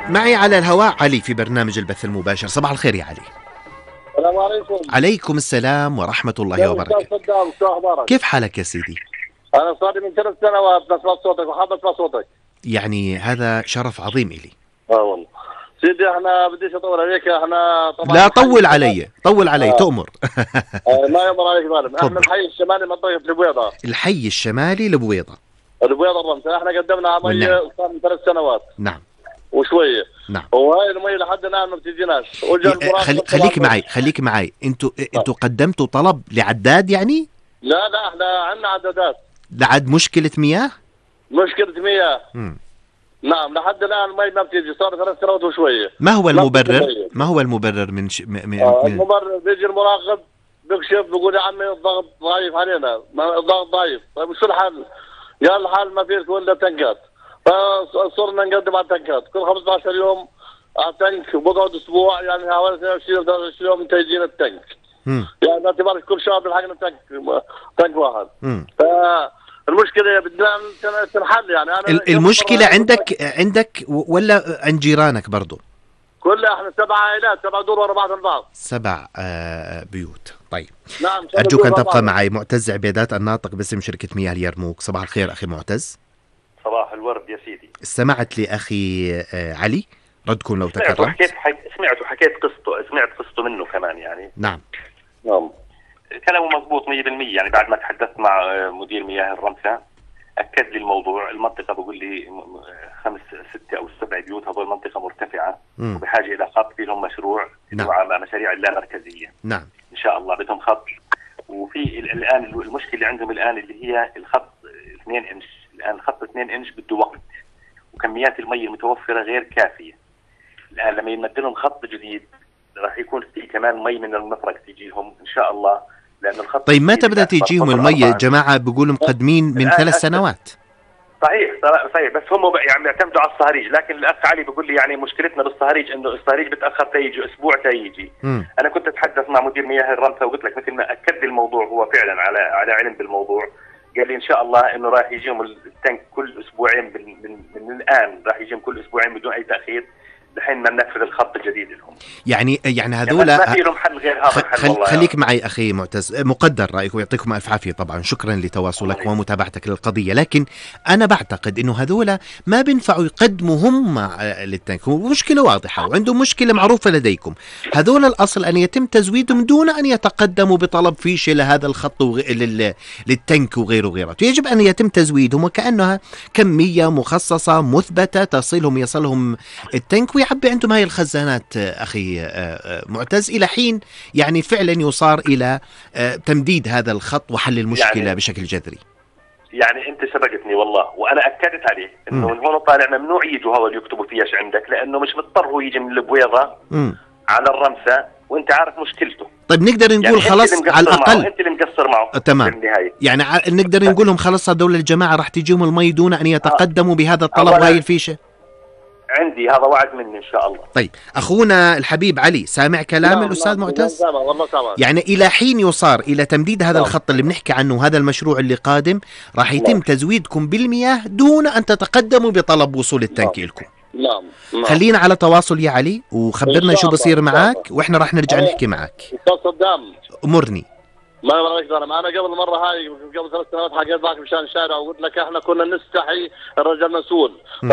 معي على الهواء علي في برنامج البث المباشر. صباح الخير يا علي. السلام عليكم. عليكم السلام ورحمة الله وبركاته. كيف حالك يا سيدي؟ أنا صار لي من 3 سنوات بسمع صوتك وحاب أسمع صوتك. يعني هذا شرف عظيم إلي. والله سيدي احنا بديش أطول عليك. احنا طبعا لا طول علي طول علي تؤمر. ما يمر عليك ظالم. احنا الحي الشمالي منطقة البويضة. الحي الشمالي لبويضة. البويضة الرمسة. احنا قدمنا مية صار من 3 سنوات. نعم وشوية. نعم. وهاي المية لحد الآن ما بتجيناش. خليك معي. انتوا قدمتوا طلب لعداد يعني؟ لا احنا عندنا عدادات. لعد مشكلة مياه؟ مشكلة مياه. نعم لحد الآن المي ما بتيجي. صار 3 سنوات وشوية. ما هو المبرر من المبرر بيجي المراقب بيكشف بيقول يا عمي الضغط ضعيف علينا. الضغط ضعيف. طيب شو الحل؟ قال الحل ما فيش ولا تنكات. فصرنا نقدم على التنكات كل 15 يوم على التنك. وبقعد اسبوع يعني حوالي 22 23 يوم تيجين التنك. يعني باعتبار كل شهر بنلحقنا تنك واحد. فالمشكله بدنا تنحل. يعني انا المشكله عندك ولا عند جيرانك برضو؟ كلها احنا 7 عائلات 7 دور ورا بعض البعض. 7 بيوت. طيب نعم. أرجوك أن تبقى معي. معتز عبيدات الناطق باسم شركة مياه اليرموك. صباح الخير أخي معتز. صباح الورد يا سيدي. استمعت لأخي علي ردكم لو تكرمت. سمعت وحكيت قصته. سمعت قصته منه كمان يعني. نعم كلامه مضبوط 100%. يعني بعد ما تحدثت مع مدير مياه الرمسة أكد لي الموضوع. المنطقة بقول لي 5 6 أو 7 بيوت. هذول المنطقة مرتفعة وبحاجة إلى خط. في لهم مشروع. نعم. مشاريع اللامركزية. نعم إن شاء الله بدهم خط. وفي الآن المشكلة اللي عندهم الآن اللي هي الخط 2 إنش. الآن خط 2 إنش بده وقت وكميات المي المتوفرة غير كافية. الآن لما يمد لهم خط جديد راح يكون في كمان مي من المفرق تجيهم إن شاء الله. لأن الخط طيب متى بدأ تجيهم المي يا جماعة؟ بيقولوا مقدمين من 3 سنوات. صحيح بس هم يعني بيعتمدوا على الصهريج. لكن الأخ علي بيقول لي يعني مشكلتنا بالصهريج إنه الصهريج بتأخر تيجي أسبوع تيجي. أنا كنت أتحدث مع مدير مياه الرمسة وقلت لك مثل ما أكد لي الموضوع هو فعلا على علم بالموضوع. قال لي إن شاء الله إنه راح يجيهم التانك كل أسبوعين من الآن. راح يجيهم كل أسبوعين بدون أي تأخير لحين ما ننفذ الخط الجديد لهم. يعني هذولا ما في لهم حل غير هذا الحل. خليك معي أخي معتز. مقدر رأيك ويعطيكم ألف عافية طبعا. شكرا لتواصلك ومتابعتك للقضية. لكن أنا بعتقد إنه هذولا ما بينفعوا يقدموا هم للتانك. مشكلة واضحة وعندهم مشكلة معروفة لديكم. هذولا الأصل أن يتم تزويدهم دون أن يتقدموا بطلب فيش لهذا الخط للتانك وغيره. يجب أن يتم تزويدهم وكأنها كمية مخصصة مثبتة يصلهم التانك ويعبي عندهم هاي الخزانات أخي معتز إلى حين يعني فعلا يصار إلى تمديد هذا الخط وحل المشكلة يعني بشكل جذري. يعني أنت سبقتني والله وأنا أكدت عليه إنه من هون طالع ممنوع يجوا هذول يكتبوا فيش عندك لأنه مش مضطر هو يجي من البويضة على الرمسة وأنت عارف مشكلته. طيب نقدر نقول يعني خلاص على الأقل أنت اللي مقصر معه تمام. يعني نقدر نقول لهم خلاص هذول الجماعة راح تجيهم المي دون أن يتقدموا بهذا الطلب وهي الفيشة. عندي هذا وعد مني إن شاء الله. طيب أخونا الحبيب علي سامع كلام الأستاذ معتز؟ يعني إلى حين يصار إلى تمديد هذا الخط اللي بنحكي عنه هذا المشروع اللي قادم راح يتم تزويدكم بالمياه دون أن تتقدموا بطلب وصول التانك لكم. خلينا على تواصل يا علي وخبرنا شو بصير معك وإحنا راح نرجع نحكي معك. أمرني. ما رايك انا قبل مره هاي قبل 3 سنوات حكيت معك مشان الشارع وقلت لك احنا كنا نستحي الرجل مسؤول.